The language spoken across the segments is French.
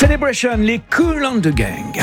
Celebration, les Kool and the Gang.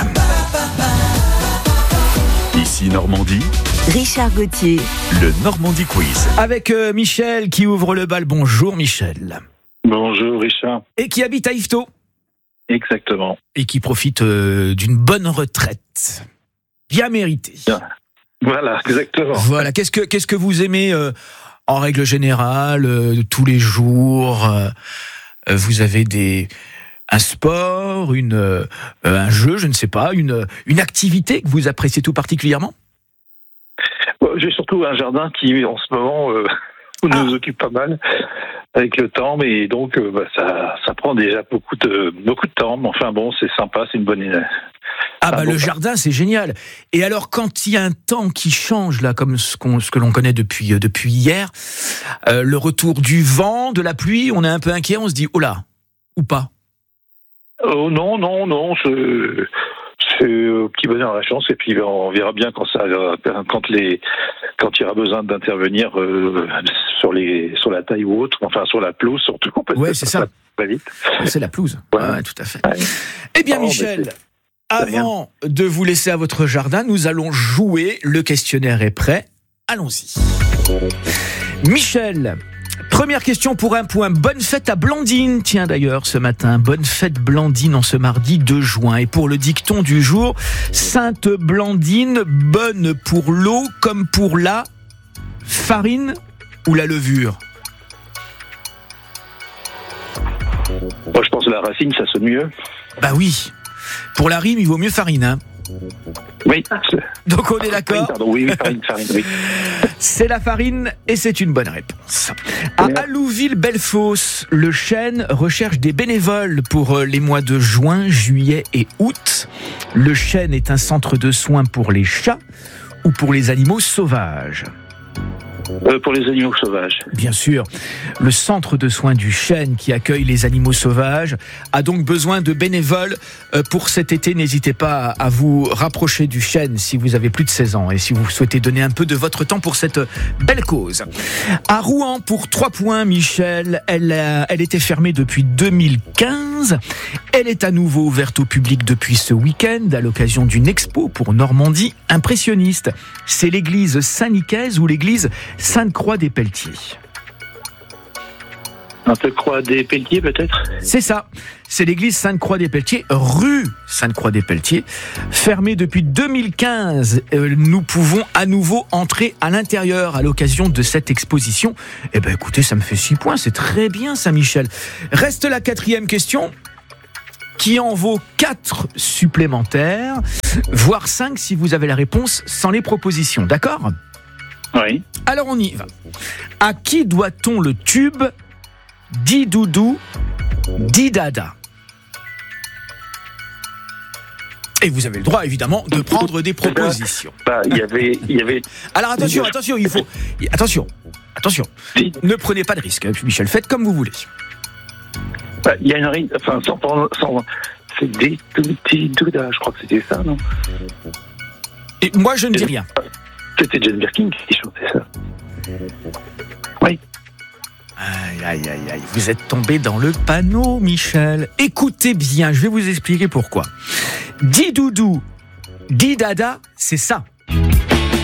Ici Normandie, Richard Gauthier. le Normandie Quiz. Avec Michel qui ouvre le bal. Bonjour Michel. Bonjour Richard. Et qui habite à Yvetot. Exactement. Et qui profite d'une bonne retraite. Bien méritée. Voilà, exactement. Voilà, qu'est-ce que vous aimez en règle générale, tous les jours vous avez un sport, un jeu, je ne sais pas, une activité que vous appréciez tout particulièrement? J'ai surtout un jardin qui, en ce moment, nous occupe pas mal avec le temps, mais donc ça prend déjà beaucoup de temps. Mais enfin bon, c'est sympa, c'est une bonne idée. Le jardin, c'est génial. Et alors, quand il y a un temps qui change, là, comme ce que l'on connaît depuis hier, le retour du vent, de la pluie, on est un peu inquiet, on se dit, oh là, ou pas? Oh non, c'est petit bonheur à la chance, et puis on verra bien quand il y aura besoin d'intervenir sur la taille ou autre, enfin sur la pelouse surtout. Ouais, c'est ça. Pas vite. C'est la pelouse. Ouais, tout à fait. Ouais. Eh bien, Michel, avant de vous laisser à votre jardin, nous allons jouer. Le questionnaire est prêt. Allons-y. Michel, première question pour un point. Bonne fête à Blandine. Tiens d'ailleurs, ce matin, bonne fête Blandine en ce mardi 2 juin. Et pour le dicton du jour, Sainte Blandine, bonne pour l'eau comme pour la farine ou la levure? Moi, je pense que la racine, ça sonne mieux. Bah oui. Pour la rime, il vaut mieux farine, hein. Oui. Donc on est d'accord. Oui, farine, oui. C'est la farine et c'est une bonne réponse. À Allouville-Bellefosse, le chêne recherche des bénévoles pour les mois de juin, juillet et août. Le chêne est un centre de soins pour les chats ou pour les animaux sauvages? Pour les animaux sauvages. Bien sûr, le centre de soins du chêne qui accueille les animaux sauvages a donc besoin de bénévoles pour cet été. N'hésitez pas à vous rapprocher du chêne si vous avez plus de 16 ans et si vous souhaitez donner un peu de votre temps pour cette belle cause. À Rouen, pour 3 points, Michel, elle était fermée depuis 2015. Elle est à nouveau ouverte au public depuis ce week-end à l'occasion d'une expo pour Normandie impressionniste. C'est l'église Saint-Nicaise ou l'église Sainte-Croix des Pelletiers. Sainte-Croix des Pelletiers, peut-être? C'est ça. C'est l'église Sainte-Croix des Pelletiers, rue Sainte-Croix des Pelletiers. Fermée depuis 2015, nous pouvons à nouveau entrer à l'intérieur à l'occasion de cette exposition. Eh ben, écoutez, ça me fait 6 points. C'est très bien, ça, Michel. Reste la 4e question, qui en vaut 4 supplémentaires, voire 5 si vous avez la réponse sans les propositions. D'accord? Oui. Alors on y va. À qui doit-on le tube Dis doudou, dis dada? Et vous avez le droit évidemment de prendre des propositions. Il y avait. Alors attention, il faut. Attention. Ne prenez pas de risque, Michel, faites comme vous voulez. Il y a une rime, enfin c'est des douti douda, je crois que c'était ça, non? Et moi je ne dis rien. C'était Jane Birkin qui chantait ça. Oui. Aïe, vous êtes tombé dans le panneau, Michel. Écoutez bien, je vais vous expliquer pourquoi. Dis doudou, dis dada, c'est ça.